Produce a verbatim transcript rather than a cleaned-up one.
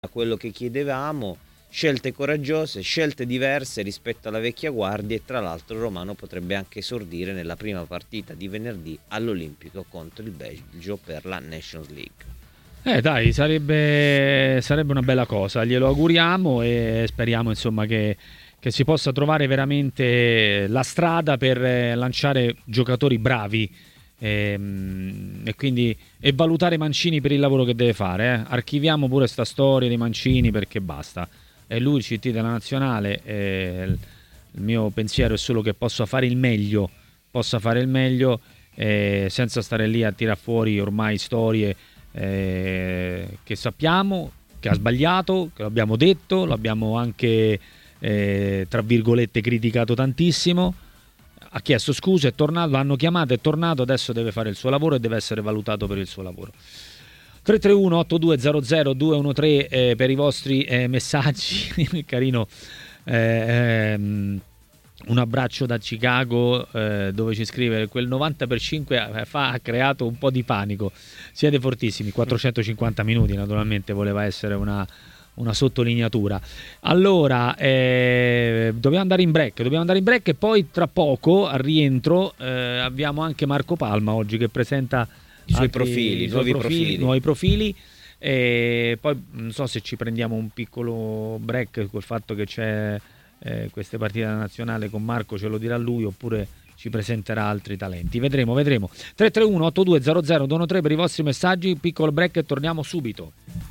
quello che chiedevamo, scelte coraggiose, scelte diverse rispetto alla vecchia guardia, e tra l'altro Romano potrebbe anche esordire nella prima partita di venerdì all'Olimpico contro il Belgio per la Nations League. Eh dai, sarebbe, sarebbe una bella cosa, glielo auguriamo e speriamo insomma che, che si possa trovare veramente la strada per eh, lanciare giocatori bravi e, e quindi e valutare Mancini per il lavoro che deve fare. Eh. Archiviamo pure sta storia di Mancini perché basta. È lui il C T della nazionale e il, il mio pensiero è solo che possa fare il meglio, possa fare il meglio eh, senza stare lì a tirar fuori ormai storie Eh, che sappiamo che ha sbagliato, che l'abbiamo detto, l'abbiamo anche eh, tra virgolette criticato tantissimo, ha chiesto scuse, è tornato, l'hanno chiamato, è tornato, adesso deve fare il suo lavoro e deve essere valutato per il suo lavoro. Tre tre uno otto due zero zero due uno tre eh, per i vostri eh, messaggi. Carino eh, ehm, un abbraccio da Chicago eh, dove ci scrive quel novanta per cento fa, ha creato un po' di panico, siete fortissimi. Quattrocentocinquanta minuti naturalmente voleva essere una, una sottolineatura. Allora eh, dobbiamo andare in break dobbiamo andare in break e poi tra poco al rientro eh, abbiamo anche Marco Palma oggi che presenta i suoi altri, profili, i suoi nuovi profili, profili. nuovi profili. E poi non so se ci prendiamo un piccolo break col fatto che c'è Eh, queste partite da nazionale con Marco, ce lo dirà lui, oppure ci presenterà altri talenti, vedremo vedremo tre tre uno otto due zero zero due uno tre per i vostri messaggi, piccolo break e torniamo subito.